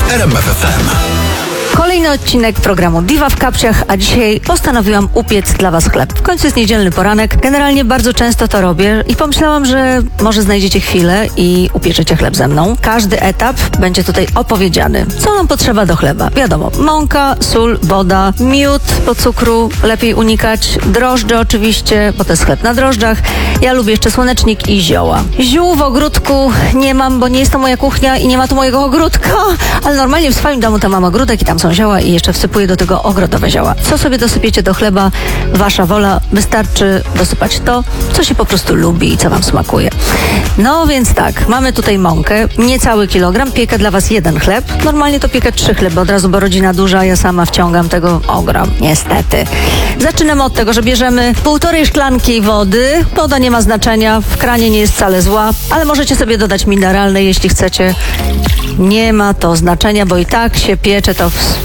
RMF FM. Kolejny odcinek programu Diva w kapciach, a dzisiaj postanowiłam upiec dla Was chleb. W końcu jest niedzielny poranek. Generalnie bardzo często to robię i pomyślałam, że może znajdziecie chwilę i upieczecie chleb ze mną. Każdy etap będzie tutaj opowiedziany. Co nam potrzeba do chleba? Wiadomo, mąka, sól, woda, miód, po cukru lepiej unikać, drożdże oczywiście, bo to jest chleb na drożdżach. Ja lubię jeszcze słonecznik i zioła. Ziół w ogródku nie mam, bo nie jest to moja kuchnia i nie ma tu mojego ogródka, ale normalnie w swoim domu tam mam ogródek i tam są zioła i jeszcze wsypuję do tego ogrodowe zioła. Co sobie dosypiecie do chleba, wasza wola. Wystarczy dosypać to, co się po prostu lubi i co wam smakuje. No więc tak, mamy tutaj mąkę, niecały kilogram, piekę dla was 1 chleb. Normalnie to piekę 3 chleby od razu, bo rodzina duża, ja sama wciągam tego ogrom, niestety. Zaczynamy od tego, że bierzemy 1,5 szklanki wody. Woda nie ma znaczenia, w kranie nie jest wcale zła, ale możecie sobie dodać mineralnej, jeśli chcecie. Nie ma to znaczenia, bo i tak się piecze to w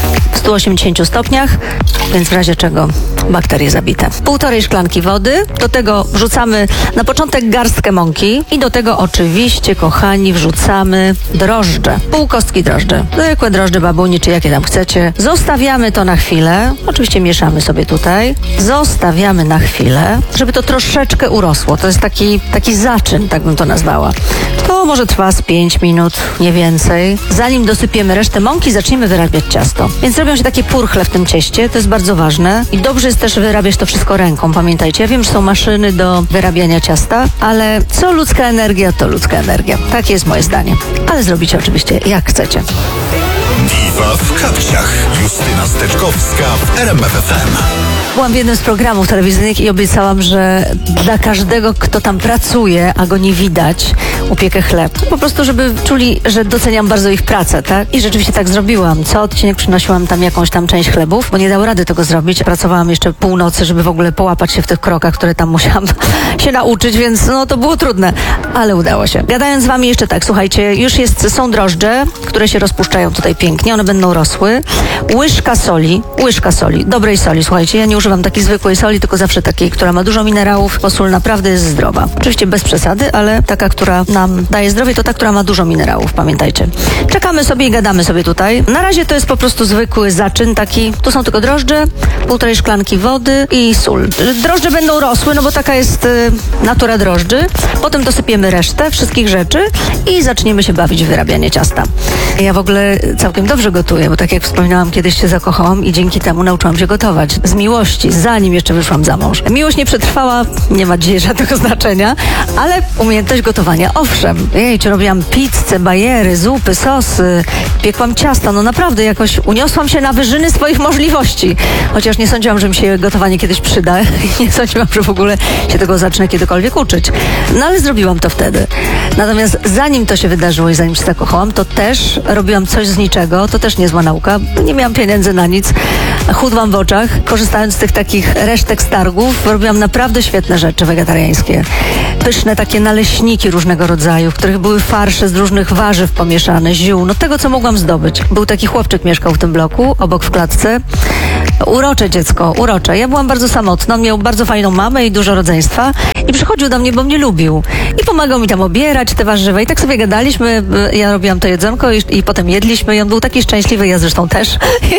180 stopniach, więc w razie czego bakterie zabite. 1,5 szklanki wody, do tego wrzucamy na początek garstkę mąki i do tego oczywiście, kochani, wrzucamy drożdże. Pół kostki drożdży. Zwykłe drożdże babuni, czy jakie tam chcecie. Zostawiamy to na chwilę. Oczywiście mieszamy sobie tutaj. Zostawiamy na chwilę, żeby to troszeczkę urosło. To jest taki zaczyn, tak bym to nazwała. To może trwa z 5 minut, nie więcej. Zanim dosypiemy resztę mąki, zaczniemy wyrabiać ciasto. Więc robią się takie purchle w tym cieście, to jest bardzo ważne. I dobrze jest też wyrabiać to wszystko ręką, pamiętajcie. Ja wiem, że są maszyny do wyrabiania ciasta, ale co ludzka energia, to ludzka energia. Takie jest moje zdanie. Ale zrobicie oczywiście jak chcecie. Diva w kapciach. Justyna Steczkowska w RMF FM. Byłam w jednym z programów telewizyjnych i obiecałam, że dla każdego, kto tam pracuje, a go nie widać, upiekę chleb. Po prostu, żeby czuli, że doceniam bardzo ich pracę, tak? I rzeczywiście tak zrobiłam. Co odcinek przynosiłam tam jakąś tam część chlebów, bo nie dało rady tego zrobić. Pracowałam jeszcze północy, żeby w ogóle połapać się w tych krokach, które tam musiałam się nauczyć, więc no to było trudne, ale udało się. Gadając z wami jeszcze tak, słuchajcie, już są drożdże, które się rozpuszczają tutaj pięknie, one będą rosły. Łyżka soli, dobrej soli, słuchajcie, ja nie używam takiej zwykłej soli, tylko zawsze takiej, która ma dużo minerałów, bo sól naprawdę jest zdrowa. Oczywiście bez przesady, ale taka, która nam daje zdrowie, to ta, która ma dużo minerałów, pamiętajcie. Czekamy sobie i gadamy sobie tutaj. Na razie to jest po prostu zwykły zaczyn taki, tu są tylko drożdże, 1,5 szklanki wody i sól. Drożdże będą rosły, no bo taka jest natura drożdży. Potem dosypiemy resztę wszystkich rzeczy i zaczniemy się bawić w wyrabianie ciasta. Ja w ogóle całkiem dobrze gotuję, bo tak jak wspominałam, kiedyś się zakochałam i dzięki temu nauczyłam się gotować. Z miłości, zanim jeszcze wyszłam za mąż. Miłość nie przetrwała, nie ma dzisiaj żadnego znaczenia, ale umiejętność gotowania, owszem. Jejciu, robiłam pizzę, bajery, zupy, sosy, piekłam ciasta, no naprawdę jakoś uniosłam się na wyżyny swoich możliwości. Chociaż nie sądziłam, że mi się gotowanie kiedyś przyda. Nie sądziłam, że w ogóle się tego zacznę kiedykolwiek uczyć. No ale zrobiłam to wtedy. Natomiast zanim to się wydarzyło i zanim się zakochałam, to też robiłam coś z niczego, to też niezła nauka. Nie miałam pieniędzy na nic. Chudłam w oczach. Korzystając z tych takich resztek z targów, robiłam naprawdę świetne rzeczy wegetariańskie. Pyszne takie naleśniki różnego rodzaju, w których były farsze z różnych warzyw pomieszane, ziół, no tego, co mogłam zdobyć. Był taki chłopczyk, mieszkał w tym bloku, obok w klatce. Urocze dziecko, urocze. Ja byłam bardzo samotna, on miał bardzo fajną mamę i dużo rodzeństwa i przychodził do mnie, bo mnie lubił. I pomagał mi tam obierać te warzywa i tak sobie gadaliśmy, ja robiłam to jedzonko i potem jedliśmy i on był taki szczęśliwy, ja zresztą też.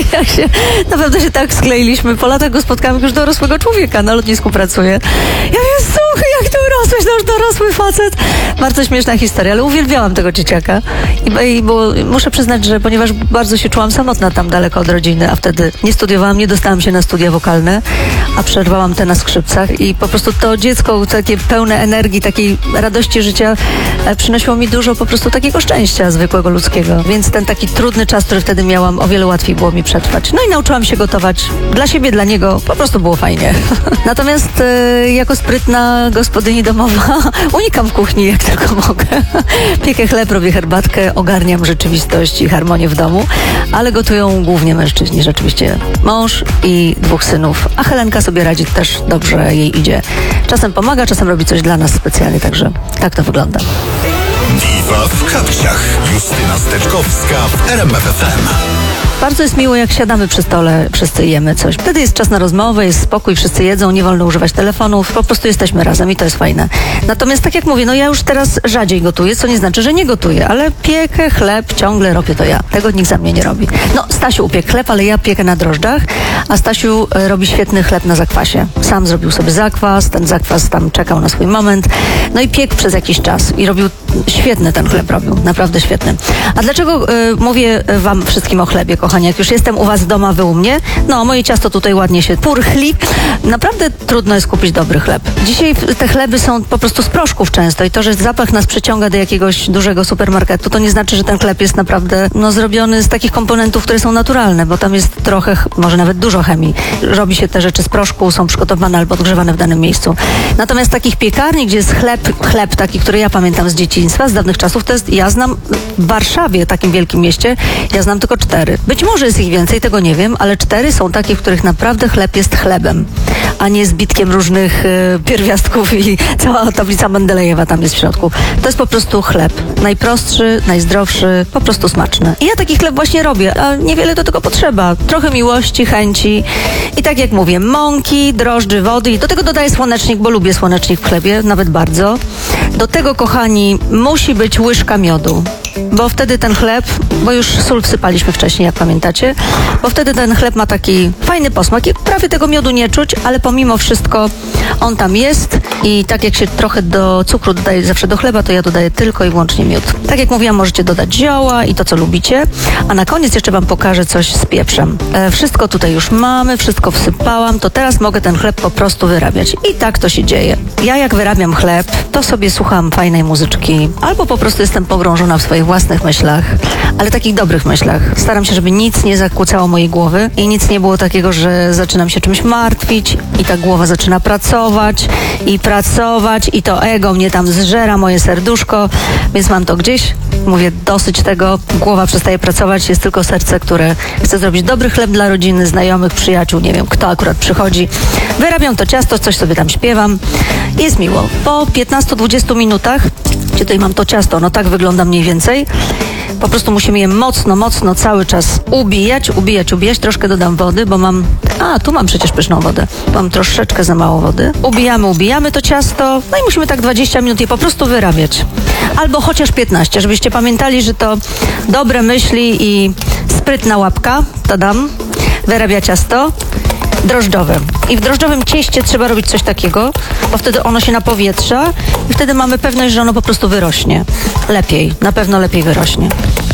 I naprawdę się tak skleiliśmy. Po latach go spotkałam już dorosłego człowieka, na lotnisku pracuje. Ja mówię, słuchaj, jak ty urosłeś, to już dorosły facet. Bardzo śmieszna historia, ale uwielbiałam tego dzieciaka. Bo muszę przyznać, że ponieważ bardzo się czułam samotna tam daleko od rodziny, a wtedy nie studiowałam, nie dostałam się na studia wokalne, a przerwałam te na skrzypcach i po prostu to dziecko takie pełne energii, takiej radości życia przynosiło mi dużo po prostu takiego szczęścia zwykłego ludzkiego. Więc ten taki trudny czas, który wtedy miałam, o wiele łatwiej było mi przetrwać. No i nauczyłam się gotować dla siebie, dla niego. Po prostu było fajnie. Natomiast jako sprytna gospodyni domowa unikam kuchni jak tylko mogę. Piekę chleb, robię herbatkę, ogarniam rzeczywistość i harmonię w domu, ale gotują głównie mężczyźni, rzeczywiście. Mąż i 2 synów, a Helenka sobie radzi też dobrze, jej idzie. Czasem pomaga, czasem robi coś dla nas specjalnie, także tak to wygląda. Diva w kapciach. Justyna Steczkowska w RMF FM. Bardzo jest miło, jak siadamy przy stole, wszyscy jemy coś. Wtedy jest czas na rozmowę, jest spokój, wszyscy jedzą, nie wolno używać telefonów, po prostu jesteśmy razem i to jest fajne. Natomiast tak jak mówię, ja już teraz rzadziej gotuję, co nie znaczy, że nie gotuję, ale piekę chleb, ciągle robię to ja. Tego nikt za mnie nie robi. Stasiu upiekł chleb, ale ja piekę na drożdżach, a Stasiu robi świetny chleb na zakwasie. Sam zrobił sobie zakwas, ten zakwas tam czekał na swój moment, i piekł przez jakiś czas i robił świetny ten chleb robił, naprawdę świetny. A dlaczego mówię wam wszystkim o chlebie, kochani? Jak już jestem u was w domu, wy u mnie, moje ciasto tutaj ładnie się purchli. Naprawdę trudno jest kupić dobry chleb. Dzisiaj te chleby są po prostu z proszków często i to, że zapach nas przyciąga do jakiegoś dużego supermarketu, to nie znaczy, że ten chleb jest naprawdę zrobiony z takich komponentów, które są naturalne, bo tam jest trochę, może nawet dużo chemii. Robi się te rzeczy z proszku, są przygotowane albo odgrzewane w danym miejscu. Natomiast takich piekarni, gdzie jest chleb taki, który ja pamiętam z dzieciństwa, z dawnych czasów, to jest, ja znam w Warszawie, takim wielkim mieście, ja znam tylko 4. Być może jest ich więcej, tego nie wiem, ale 4 są takie, w których naprawdę chleb jest chlebem, a nie zbitkiem różnych pierwiastków i cała tablica Mendelejewa tam jest w środku. To jest po prostu chleb. Najprostszy, najzdrowszy, po prostu smaczny. I ja taki chleb właśnie robię, a niewiele do tego potrzeba. Trochę miłości, chęci i tak jak mówię, mąki, drożdży, wody i do tego dodaję słonecznik, bo lubię słonecznik w chlebie, nawet bardzo. Do tego, kochani, musi być łyżka miodu, bo wtedy ten chleb, bo już sól wsypaliśmy wcześniej, jak pamiętacie, bo wtedy ten chleb ma taki fajny posmak i prawie tego miodu nie czuć, ale pomimo wszystko on tam jest i tak jak się trochę do cukru dodaje zawsze do chleba, to ja dodaję tylko i wyłącznie miód. Tak jak mówiłam, możecie dodać zioła i to, co lubicie, a na koniec jeszcze wam pokażę coś z pieprzem. Wszystko tutaj już mamy, wszystko wsypałam, to teraz mogę ten chleb po prostu wyrabiać. I tak to się dzieje. Ja jak wyrabiam chleb, to sobie słucham fajnej muzyczki, albo po prostu jestem pogrążona w swoich własnych myślach, ale takich dobrych myślach. Staram się, żeby nic nie zakłócało mojej głowy i nic nie było takiego, że zaczynam się czymś martwić i ta głowa zaczyna pracować i to ego mnie tam zżera, moje serduszko, więc mam to gdzieś. Mówię, dosyć tego, głowa przestaje pracować, jest tylko serce, które chce zrobić dobry chleb dla rodziny, znajomych, przyjaciół, nie wiem, kto akurat przychodzi. Wyrabiam to ciasto, coś sobie tam śpiewam i jest miło. Po 15-20 minutach, gdzie tutaj mam to ciasto, tak wygląda mniej więcej, po prostu musimy je mocno cały czas ubijać. Troszkę dodam wody, bo mam... tu mam przecież pyszną wodę. Mam troszeczkę za mało wody. Ubijamy to ciasto. I musimy tak 20 minut je po prostu wyrabiać. Albo chociaż 15, żebyście pamiętali, że to dobre myśli i sprytna łapka, tadam, wyrabia ciasto drożdżowe. I w drożdżowym cieście trzeba robić coś takiego, bo wtedy ono się napowietrza i wtedy mamy pewność, że ono po prostu wyrośnie. Lepiej, na pewno lepiej wyrośnie.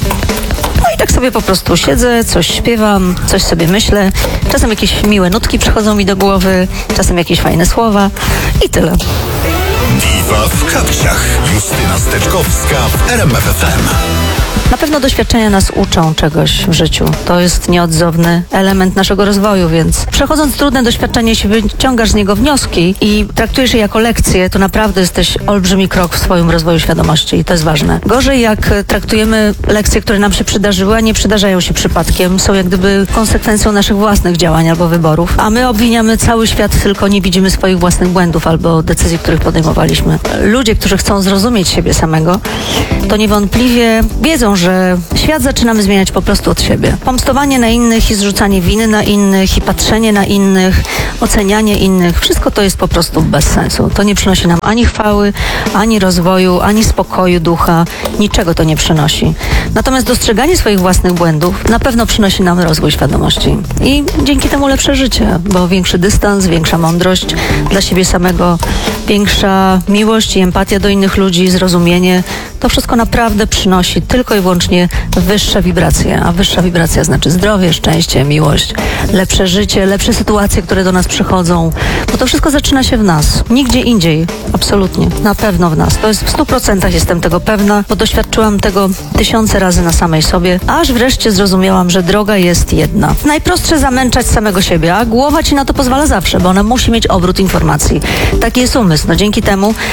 I tak sobie po prostu siedzę, coś śpiewam, coś sobie myślę. Czasem jakieś miłe nutki przychodzą mi do głowy, czasem jakieś fajne słowa i tyle. Diwa w kapciach. Justyna Steczkowska w RMF FM. Na pewno doświadczenia nas uczą czegoś w życiu. To jest nieodzowny element naszego rozwoju, więc przechodząc trudne doświadczenie, jeśli wyciągasz z niego wnioski i traktujesz je jako lekcję, to naprawdę jesteś olbrzymi krok w swoim rozwoju świadomości i to jest ważne. Gorzej, jak traktujemy lekcje, które nam się przydarzyły, a nie przydarzają się przypadkiem, są jak gdyby konsekwencją naszych własnych działań albo wyborów, a my obwiniamy cały świat, tylko nie widzimy swoich własnych błędów albo decyzji, których podejmowaliśmy. Ludzie, którzy chcą zrozumieć siebie samego, to niewątpliwie wiedzą, że świat zaczynamy zmieniać po prostu od siebie. Pomstowanie na innych i zrzucanie winy na innych i patrzenie na innych, ocenianie innych, wszystko to jest po prostu bez sensu. To nie przynosi nam ani chwały, ani rozwoju, ani spokoju ducha. Niczego to nie przynosi. Natomiast dostrzeganie swoich własnych błędów na pewno przynosi nam rozwój świadomości. I dzięki temu lepsze życie, bo większy dystans, większa mądrość dla siebie samego, większa miłość i empatia do innych ludzi, zrozumienie. To wszystko naprawdę przynosi tylko i wyłącznie wyższe wibracje, a wyższa wibracja znaczy zdrowie, szczęście, miłość, lepsze życie, lepsze sytuacje, które do nas przychodzą, bo to wszystko zaczyna się w nas, nigdzie indziej, absolutnie, na pewno w nas. To jest w 100% jestem tego pewna, bo doświadczyłam tego tysiące razy na samej sobie, aż wreszcie zrozumiałam, że droga jest jedna. Najprostsze zamęczać samego siebie, a głowa ci na to pozwala zawsze, bo ona musi mieć obrót informacji. Taki jest umysł. Dzięki temu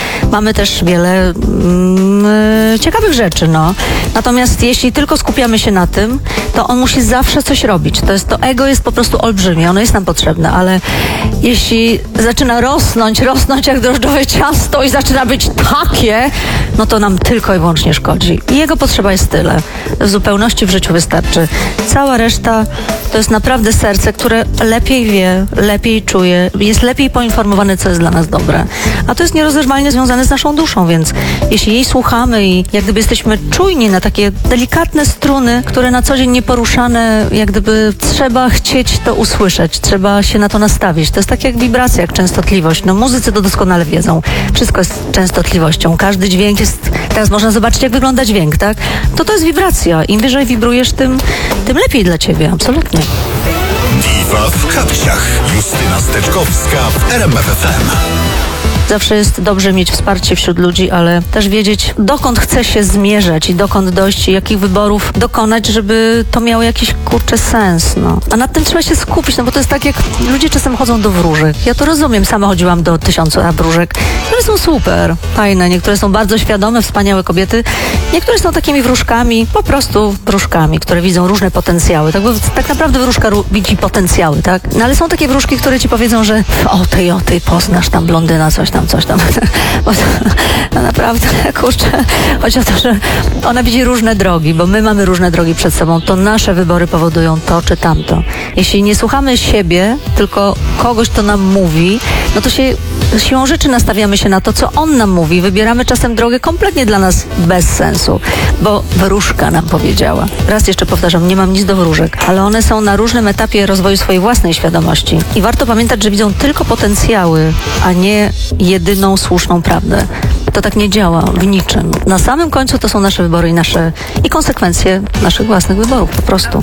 mamy też wiele ciekawych rzeczy, no. Natomiast jeśli tylko skupiamy się na tym, to on musi zawsze coś robić. To ego jest po prostu olbrzymie, ono jest nam potrzebne, ale jeśli zaczyna rosnąć jak drożdżowe ciasto i zaczyna być takie, no to nam tylko i wyłącznie szkodzi. I jego potrzeba jest tyle. W zupełności w życiu wystarczy. Cała reszta to jest naprawdę serce, które lepiej wie, lepiej czuje, jest lepiej poinformowane, co jest dla nas dobre. A to jest nierozerwalnie związane z naszą duszą, więc jeśli jej słuchamy i jak gdyby jesteśmy czujni na takie delikatne struny, które na co dzień nieporuszane, jak gdyby trzeba chcieć to usłyszeć, trzeba się na to nastawić. To jest tak jak wibracja, jak częstotliwość. No muzycy to doskonale wiedzą. Wszystko jest częstotliwością. Każdy dźwięk jest... Teraz można zobaczyć, jak wygląda dźwięk, tak? To jest wibracja. Im wyżej wibrujesz, tym lepiej dla ciebie. Absolutnie. Diwa w kapciach. Justyna Steczkowska w RMF FM. Zawsze jest dobrze mieć wsparcie wśród ludzi, ale też wiedzieć, dokąd chce się zmierzać i dokąd dojść i jakich wyborów dokonać, żeby to miało jakiś sens, no. A nad tym trzeba się skupić, no bo to jest tak, jak ludzie czasem chodzą do wróżek. Ja to rozumiem, sama chodziłam do 1000 wróżek. One są super, fajne, niektóre są bardzo świadome, wspaniałe kobiety. Niektóre są takimi wróżkami, po prostu wróżkami, które widzą różne potencjały. Tak naprawdę wróżka widzi potencjały, tak? No ale są takie wróżki, które ci powiedzą, że o tej poznasz tam blondyna, coś tam. No naprawdę, kurczę, chodzi o to, że ona widzi różne drogi, bo my mamy różne drogi przed sobą. To nasze wybory powodują to czy tamto. Jeśli nie słuchamy siebie, tylko kogoś, kto nam mówi, no to się siłą rzeczy nastawiamy się na to, co on nam mówi. Wybieramy czasem drogę kompletnie dla nas bez sensu, bo wróżka nam powiedziała. Raz jeszcze powtarzam, nie mam nic do wróżek, ale one są na różnym etapie rozwoju swojej własnej świadomości. I warto pamiętać, że widzą tylko potencjały, a nie jedyną słuszną prawdę. To tak nie działa w niczym. Na samym końcu to są nasze wybory i konsekwencje naszych własnych wyborów, po prostu.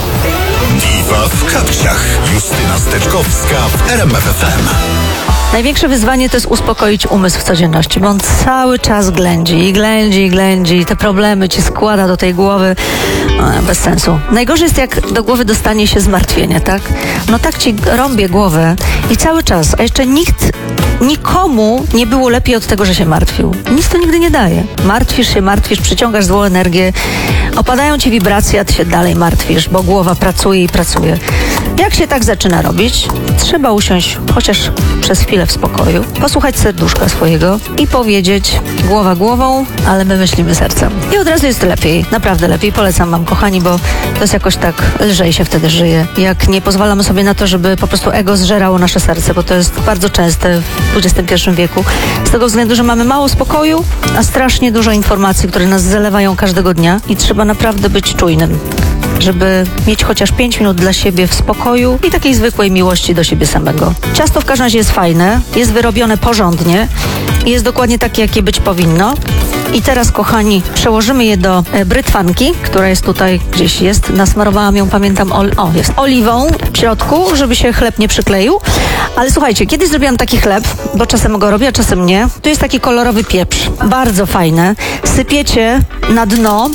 Diwa w kapciach. Justyna Steczkowska w RMF FM. Największe wyzwanie to jest uspokoić umysł w codzienności, bo on cały czas ględzi i te problemy ci składa do tej głowy bez sensu. Najgorzej jest, jak do głowy dostanie się zmartwienie, tak? No tak ci rąbie głowę i cały czas, a jeszcze nikomu nie było lepiej od tego, że się martwił. Nic to nigdy nie daje. Martwisz, przyciągasz złą energię, opadają ci wibracje, a ty się dalej martwisz, bo głowa pracuje i pracuje. Jak się tak zaczyna robić, trzeba usiąść chociaż przez chwilę w spokoju, posłuchać serduszka swojego i powiedzieć głowa głową, ale my myślimy sercem. I od razu jest lepiej, naprawdę lepiej. Polecam wam, kochani, bo to jest jakoś tak lżej się wtedy żyje. Jak nie pozwalamy sobie na to, żeby po prostu ego zżerało nasze serce, bo to jest bardzo częste w XXI wieku. Z tego względu, że mamy mało spokoju, a strasznie dużo informacji, które nas zalewają każdego dnia i trzeba naprawdę być czujnym, żeby mieć chociaż 5 minut dla siebie w spokoju i takiej zwykłej miłości do siebie samego. Ciasto w każdym razie jest fajne, jest wyrobione porządnie i jest dokładnie takie, jakie być powinno. I teraz, kochani, przełożymy je do brytwanki, która jest tutaj gdzieś jest. Nasmarowałam ją, pamiętam, jest oliwą w środku, żeby się chleb nie przykleił. Ale słuchajcie, kiedyś zrobiłam taki chleb, bo czasem go robię, a czasem nie. Tu jest taki kolorowy pieprz, bardzo fajne. Sypiecie na dno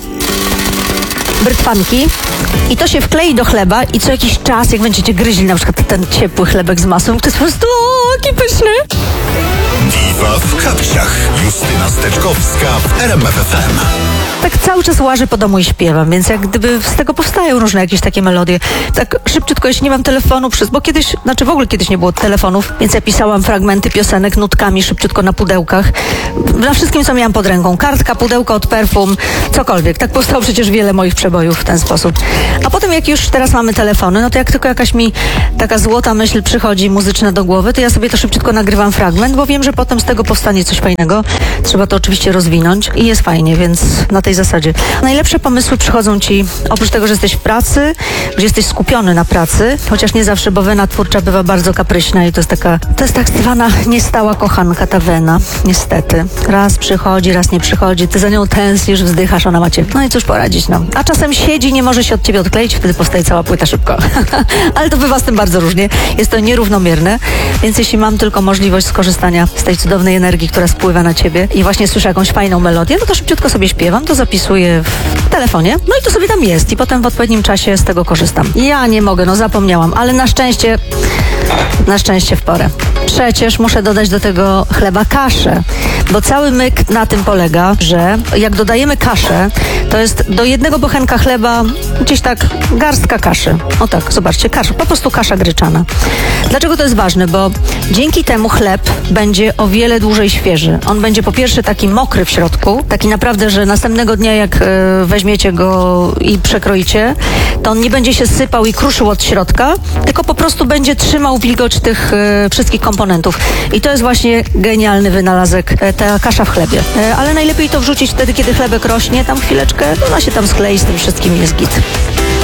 brytwanki i to się wklei do chleba i co jakiś czas, jak będziecie gryźli na przykład ten ciepły chlebek z masłem, to jest po prostu jaki pyszny. Diwa w kapciach. Justyna Steczkowska w RMF FM. Tak cały czas łażę po domu i śpiewam, więc jak gdyby z tego powstają różne jakieś takie melodie. Tak szybciutko, jeśli nie mam telefonu, bo kiedyś, w ogóle kiedyś nie było telefonów, więc ja pisałam fragmenty piosenek nutkami szybciutko na pudełkach. Na wszystkim, co miałam pod ręką. Kartka, pudełko od perfum, cokolwiek. Tak powstało przecież wiele moich przebojów w ten sposób. A potem jak już teraz mamy telefony, no to jak tylko jakaś mi taka złota myśl przychodzi muzyczna do głowy, to ja sobie to szybciutko nagrywam fragment, bo wiem, że potem z tego powstanie coś fajnego. Trzeba to oczywiście rozwinąć i jest fajnie, więc na tej zasadzie. Najlepsze pomysły przychodzą ci, oprócz tego, że jesteś w pracy, gdzie jesteś skupiony na pracy, chociaż nie zawsze, bo wena twórcza bywa bardzo kapryśna i to jest tak zwana niestała kochanka, ta wena, niestety. Raz przychodzi, raz nie przychodzi, ty za nią tęsknisz, wzdychasz, ona macie. No i cóż poradzić nam. A czasem siedzi, nie może się od ciebie odkleić, wtedy powstaje cała płyta szybko. Ale to bywa z tym bardzo różnie. Jest to nierównomierne, więc jeśli mam tylko możliwość skorzystania z tej cudownej energii, która spływa na ciebie i właśnie słyszę jakąś fajną melodię, no to szybciutko sobie śpiewam, to zapisuję w telefonie, no i to sobie tam jest i potem w odpowiednim czasie z tego korzystam. Ja nie mogę, zapomniałam, ale na szczęście w porę. przecież muszę dodać do tego chleba kaszę, bo cały myk na tym polega, że jak dodajemy kaszę, to jest do jednego bochenka chleba gdzieś tak garstka kaszy. O tak, zobaczcie, kasza, po prostu kasza gryczana. Dlaczego to jest ważne? Bo dzięki temu chleb będzie o wiele dłużej świeży. On będzie po pierwsze taki mokry w środku, taki naprawdę, że następnego dnia jak weźmiecie go i przekroicie, to on nie będzie się sypał i kruszył od środka, tylko po prostu będzie trzymał wilgoć tych wszystkich komponentów. I to jest właśnie genialny wynalazek, ta kasza w chlebie. Ale najlepiej to wrzucić wtedy, kiedy chlebek rośnie, tam chwileczkę, ona się tam sklei z tym wszystkim i jest git.